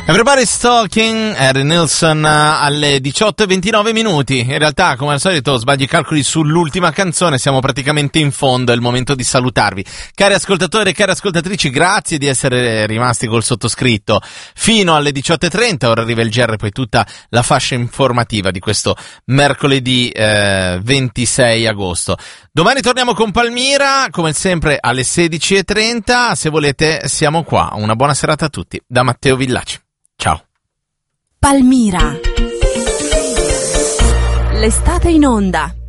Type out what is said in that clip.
Everybody's Talking, Harry Nilsson alle 18:29 minuti. In realtà, come al solito, sbaglio i calcoli sull'ultima canzone, siamo praticamente in fondo, è il momento di salutarvi. Cari ascoltatori e cari ascoltatrici, grazie di essere rimasti col sottoscritto fino alle 18:30, ora arriva il GR, poi tutta la fascia informativa di questo mercoledì 26 agosto. Domani torniamo con Palmira, come sempre alle 16:30, se volete siamo qua. Una buona serata a tutti, da Matteo Villaci. Ciao. Palmira. L'estate in onda.